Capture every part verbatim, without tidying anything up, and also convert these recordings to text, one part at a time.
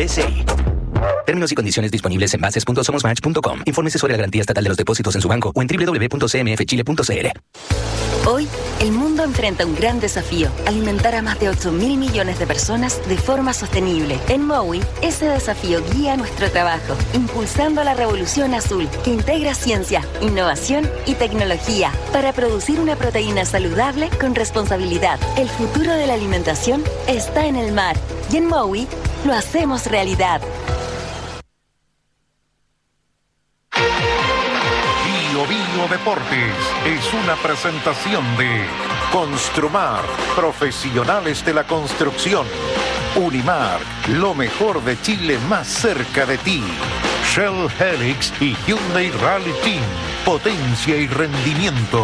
U S A. Términos y condiciones disponibles en bases punto somos match punto com. Infórmese sobre la garantía estatal de los depósitos en su banco o en doble u doble u doble u punto c m f chile punto c l. Hoy, el mundo enfrenta un gran desafío: alimentar a más de ocho mil millones de personas de forma sostenible. En Mowi, ese desafío guía nuestro trabajo, impulsando la revolución azul, que integra ciencia, innovación y tecnología para producir una proteína saludable con responsabilidad. El futuro de la alimentación está en el mar, y en Mowi lo hacemos realidad. Bio Bio Deportes es una presentación de Construmar, profesionales de la construcción. Unimar, lo mejor de Chile más cerca de ti. Shell Helix y Hyundai Rally Team, potencia y rendimiento.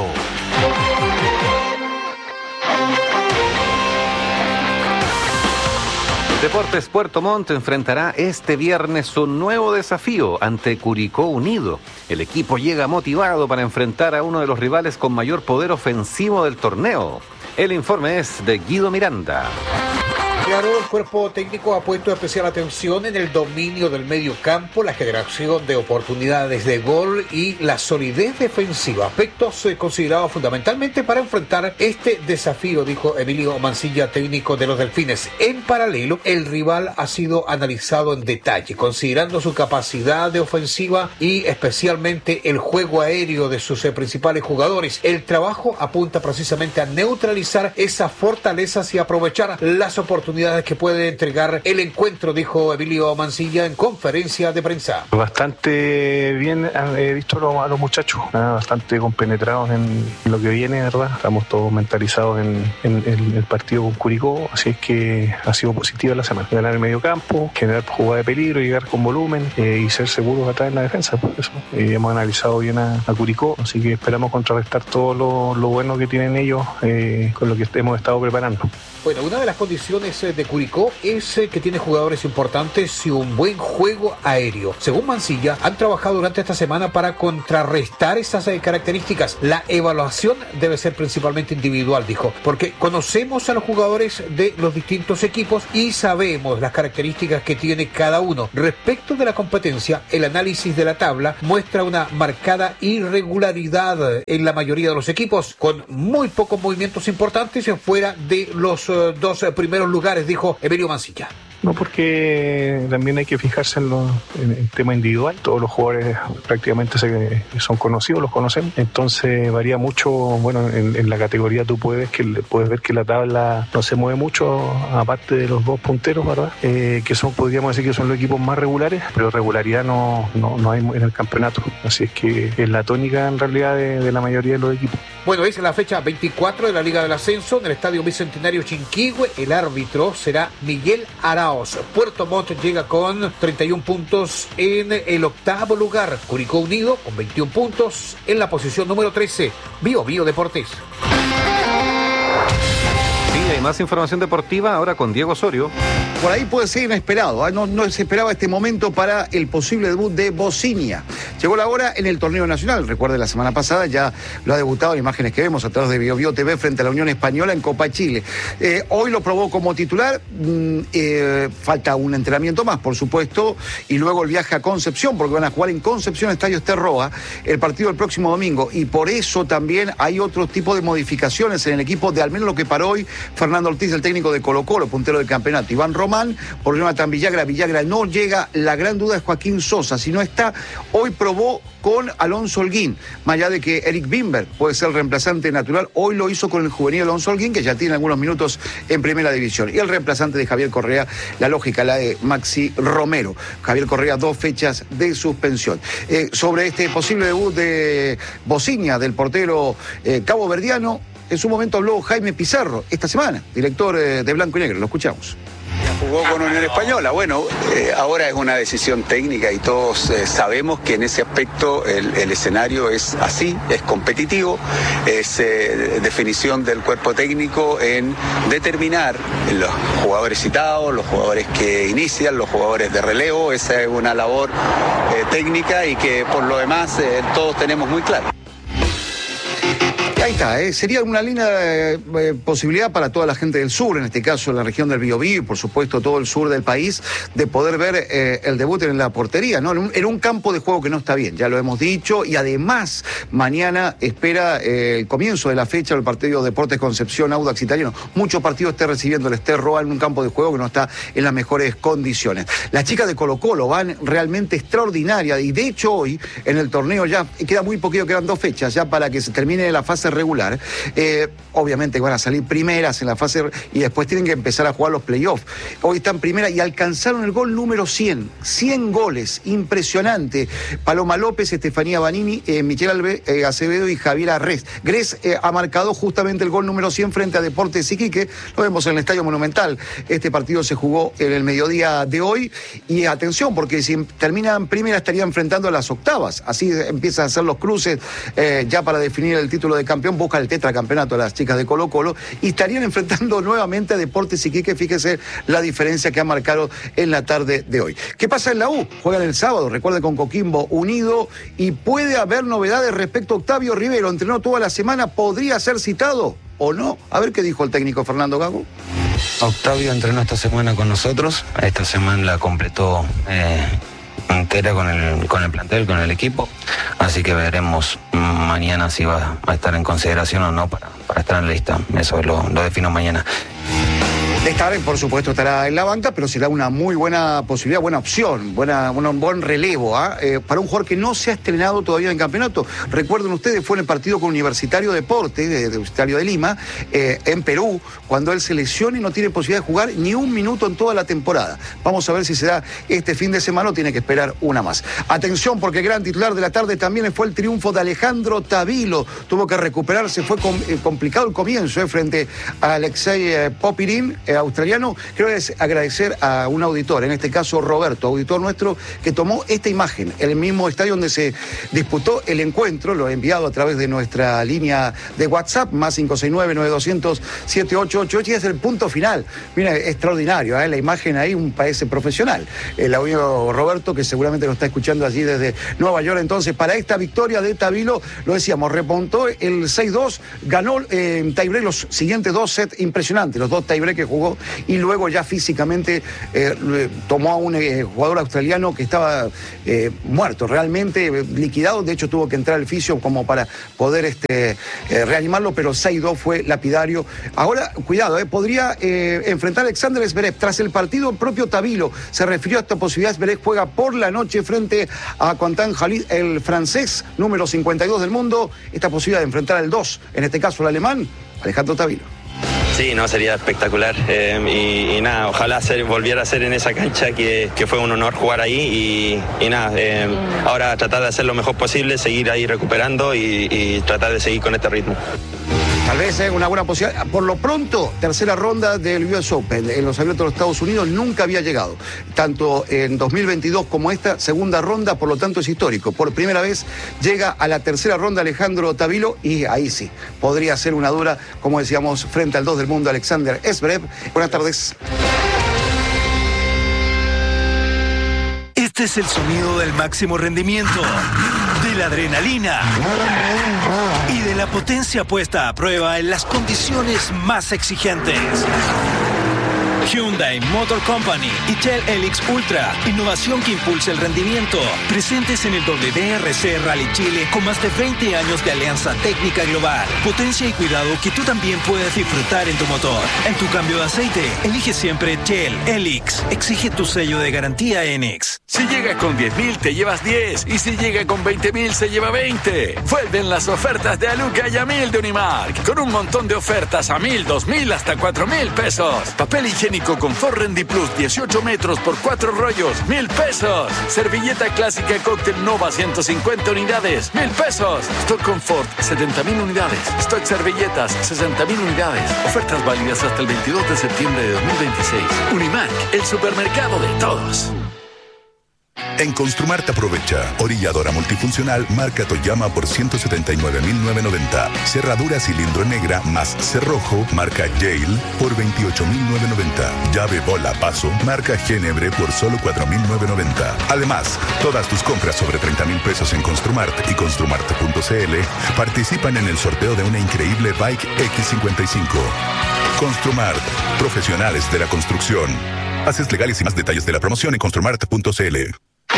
Deportes Puerto Montt enfrentará este viernes un nuevo desafío ante Curicó Unido. El equipo llega motivado para enfrentar a uno de los rivales con mayor poder ofensivo del torneo. El informe es de Guido Miranda. Claro, el cuerpo técnico ha puesto especial atención en el dominio del medio campo, la generación de oportunidades de gol y la solidez defensiva, aspectos eh, considerados fundamentalmente para enfrentar este desafío, dijo Emilio Mancilla, técnico de los Delfines. En paralelo, el rival ha sido analizado en detalle, considerando su capacidad de ofensiva y especialmente el juego aéreo de sus eh, principales jugadores. El trabajo apunta precisamente a neutralizar esas fortalezas y aprovechar las oportunidades que puede entregar el encuentro, dijo Emilio Mancilla en conferencia de prensa. Bastante bien he visto a los muchachos, bastante compenetrados en lo que viene, ¿verdad? Estamos todos mentalizados en, en, en el partido con Curicó, así es que ha sido positiva la semana. Ganar el medio campo, generar jugada de peligro, llegar con volumen eh, y ser seguros atrás en la defensa. Por eso eh, hemos analizado bien a, a Curicó, así que esperamos contrarrestar todo lo, lo bueno que tienen ellos eh, con lo que hemos estado preparando. Bueno, una de las condiciones de Curicó es que tiene jugadores importantes y un buen juego aéreo. Según Mancilla, han trabajado durante esta semana para contrarrestar esas características. La evaluación debe ser principalmente individual, dijo, porque conocemos a los jugadores de los distintos equipos y sabemos las características que tiene cada uno. Respecto de la competencia, el análisis de la tabla muestra una marcada irregularidad en la mayoría de los equipos, con muy pocos movimientos importantes fuera de los dos primeros lugares, dijo Emilio Mancilla. No, porque también hay que fijarse en, lo, en el tema individual. Todos los jugadores prácticamente se, son conocidos, los conocemos. Entonces varía mucho. Bueno, en, en la categoría tú puedes, que, puedes ver que la tabla no se mueve mucho, aparte de los dos punteros, ¿verdad? Eh, que son, podríamos decir que son los equipos más regulares, pero regularidad no, no, no hay en el campeonato. Así es que es la tónica en realidad de, de la mayoría de los equipos. Bueno, es la fecha veinticuatro de la Liga del Ascenso en el Estadio Bicentenario Chinquihue. El árbitro será Miguel Arauz. Puerto Montt llega con treinta y un puntos en el octavo lugar. Curicó Unido con veintiún puntos en la posición número trece. Bio Bio Deportes. Sí, hay más información deportiva ahora con Diego Osorio. Por ahí puede ser inesperado, ¿eh? no, no se esperaba este momento para el posible debut de Bocinia. Llegó la hora en el torneo nacional. Recuerde, la semana pasada ya lo ha debutado en imágenes que vemos a través de Bio Bio T V frente a la Unión Española en Copa Chile. Eh, hoy lo probó como titular, mm, eh, falta un entrenamiento más, por supuesto, y luego el viaje a Concepción, porque van a jugar en Concepción, Estadio Esterroa, el partido el próximo domingo, y por eso también hay otro tipo de modificaciones en el equipo de al menos lo que paró hoy Fernando Ortiz, el técnico de Colo Colo, puntero del campeonato. Iván Román, por Jonathan Villagra, Villagra no llega, la gran duda es Joaquín Sosa, si no está, hoy probó con Alonso Holguín, más allá de que Eric Bimber puede ser el reemplazante natural, hoy lo hizo con el juvenil Alonso Holguín, que ya tiene algunos minutos en primera división, y el reemplazante de Javier Correa, la lógica, la de Maxi Romero. Javier Correa, dos fechas de suspensión. Eh, sobre este posible debut de Bocinia, del portero eh, caboverdiano, en su momento habló Jaime Pizarro, esta semana, director eh, de Blanco y Negro, lo escuchamos. Jugó con Unión Española, bueno, eh, ahora es una decisión técnica y todos eh, sabemos que en ese aspecto el, el escenario es así, es competitivo, es eh, definición del cuerpo técnico en determinar los jugadores citados, los jugadores que inician, los jugadores de relevo, esa es una labor eh, técnica y que por lo demás eh, todos tenemos muy claro. Ahí está, ¿eh? Sería una linda eh, posibilidad para toda la gente del sur, en este caso en la región del Biobío y por supuesto todo el sur del país, de poder ver eh, el debut en la portería, ¿no? En un, en un campo de juego que no está bien, ya lo hemos dicho, y además mañana espera eh, el comienzo de la fecha del partido Deportes Concepción, Audax Italiano. Muchos partidos esté recibiendo el Ester Roa en un campo de juego que no está en las mejores condiciones. Las chicas de Colo Colo van realmente extraordinarias y de hecho hoy en el torneo ya queda muy poquito, quedan dos fechas ya para que se termine la fase regular. Eh, obviamente van a salir primeras en la fase y después tienen que empezar a jugar los playoffs. Hoy están primeras y alcanzaron el gol número cien. cien goles, impresionante. Paloma López, Estefanía Banini, eh, Michelle Alve, eh, Acevedo y Javier Arres. Gres eh, ha marcado justamente el gol número cien frente a Deportes Iquique. Lo vemos en el Estadio Monumental. Este partido se jugó en el mediodía de hoy y atención porque si terminan primera estarían enfrentando a las octavas. Así empiezan a hacer los cruces eh, ya para definir el título de campeón, busca el tetracampeonato a las chicas de Colo Colo y estarían enfrentando nuevamente a Deportes Iquique. Fíjese la diferencia que ha marcado en la tarde de hoy. ¿Qué pasa en la U? Juegan el sábado, recuerden, con Coquimbo Unido y puede haber novedades respecto a Octavio Rivero. Entrenó toda la semana, ¿podría ser citado o no? A ver qué dijo el técnico Fernando Gago. Octavio entrenó esta semana con nosotros, esta semana la completó eh, entera con el, con el plantel, con el equipo, así que veremos mañana si va a estar en consideración o no para, para estar en la lista. Eso lo, lo defino mañana. De estar, por supuesto, estará en la banca, pero será una muy buena posibilidad, buena opción, buena, un buen relevo ¿eh? Eh, para un jugador que no se ha estrenado todavía en campeonato. Recuerden ustedes, fue en el partido con Universitario Deporte, de, de Universitario de Lima, eh, en Perú, cuando él se lesiona y no tiene posibilidad de jugar ni un minuto en toda la temporada. Vamos a ver si se da este fin de semana o tiene que esperar una más. Atención, porque el gran titular de la tarde también fue el triunfo de Alejandro Tavilo. Tuvo que recuperarse, fue com, eh, complicado el comienzo eh, frente a Alexei eh, Popirín, eh, australiano. Quiero agradecer a un auditor, en este caso Roberto, auditor nuestro, que tomó esta imagen en el mismo estadio donde se disputó el encuentro. Lo he enviado a través de nuestra línea de WhatsApp, más cinco seis nueve, nueve dos cero cero, siete ocho ocho ocho, y es el punto final. Mira, extraordinario, ¿eh? La imagen ahí, un parece profesional. El audio Roberto, que seguramente lo está escuchando allí desde Nueva York. Entonces, para esta victoria de Tavilo, lo decíamos, remontó el seis dos, ganó eh, en tiebreak los siguientes dos sets impresionantes, los dos tiebreak que jugó, y luego ya físicamente eh, tomó a un eh, jugador australiano que estaba eh, muerto, realmente eh, liquidado. De hecho, tuvo que entrar el fisio como para poder este, eh, reanimarlo, pero seis dos fue lapidario. Ahora, cuidado, eh, podría eh, enfrentar a Alexander Zverev. Tras el partido, el propio Tavilo se refirió a esta posibilidad. Zverev juega por la noche frente a Quentin Halid, el francés número cincuenta y dos del mundo. Esta posibilidad de enfrentar al dos, en este caso el alemán, Alejandro Tavilo. Sí, no, sería espectacular eh, y, y nada, ojalá ser, volviera a ser en esa cancha, que, que fue un honor jugar ahí y, y nada, eh, ahora tratar de hacer lo mejor posible, seguir ahí recuperando y, y tratar de seguir con este ritmo. Tal vez es eh, una buena posibilidad. Por lo pronto, tercera ronda del U S Open en los abiertos de los Estados Unidos nunca había llegado. Tanto en dos mil veintidós como esta segunda ronda, por lo tanto es histórico. Por primera vez llega a la tercera ronda Alejandro Tavilo y ahí sí, podría ser una dura, como decíamos, frente al dos del mundo, Alexander Zverev. Buenas tardes. Este es el sonido del máximo rendimiento, de la adrenalina y de la potencia puesta a prueba en las condiciones más exigentes. Hyundai Motor Company y Shell Helix Ultra, innovación que impulsa el rendimiento. Presentes en el W R C Rally Chile con más de veinte años de alianza técnica global. Potencia y cuidado que tú también puedes disfrutar en tu motor. En tu cambio de aceite, elige siempre Shell Helix. Exige tu sello de garantía Enix. Si llega con diez mil, te llevas diez. Y si llega con veinte mil, se lleva veinte. Vuelven las ofertas de Aluca y a mil de Unimark. Con un montón de ofertas a mil, dos mil, hasta cuatro mil pesos. Papel higiénico Confort Rendi Plus, dieciocho metros por cuatro rollos, mil pesos. Servilleta clásica Cóctel Nova, ciento cincuenta unidades, mil pesos. Stock Confort, setenta mil unidades. Stock Servilletas, sesenta mil unidades. Ofertas válidas hasta el veintidós de septiembre de dos mil veintiséis. Unimark, el supermercado de todos. En Construmart aprovecha orilladora multifuncional marca Toyama por ciento setenta y nueve mil novecientos noventa. Cerradura cilindro negra más cerrojo marca Yale por veintiocho mil novecientos noventa. Llave bola paso marca Génebre por solo cuatro mil novecientos noventa. Además, todas tus compras sobre treinta mil pesos en Construmart y construmart punto c l participan en el sorteo de una increíble Bike X cincuenta y cinco. Construmart, profesionales de la construcción. Bases legales y más detalles de la promoción en construmart punto c l.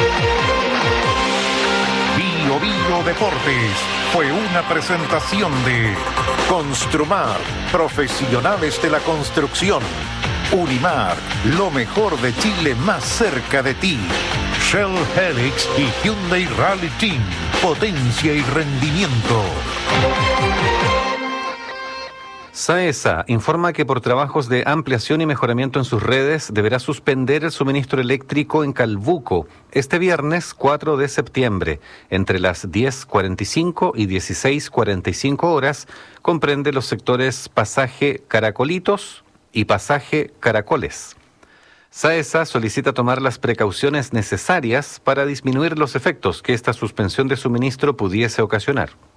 Bio Bio Deportes fue una presentación de Construmar, profesionales de la construcción. Unimar, lo mejor de Chile más cerca de ti. Shell Helix y Hyundai Rally Team, potencia y rendimiento. SAESA informa que por trabajos de ampliación y mejoramiento en sus redes deberá suspender el suministro eléctrico en Calbuco este viernes cuatro de septiembre entre las diez cuarenta y cinco y dieciséis cuarenta y cinco horas. Comprende los sectores Pasaje Caracolitos y Pasaje Caracoles. SAESA solicita tomar las precauciones necesarias para disminuir los efectos que esta suspensión de suministro pudiese ocasionar.